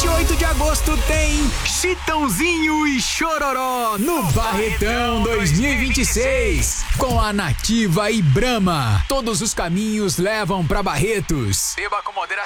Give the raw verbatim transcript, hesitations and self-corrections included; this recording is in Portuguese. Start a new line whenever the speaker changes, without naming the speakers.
vinte e oito de agosto tem Chitãozinho e Chororó no Barretão dois mil e vinte e seis. Com a Nativa e Brahma. Todos os caminhos levam pra Barretos. Beba com moderação.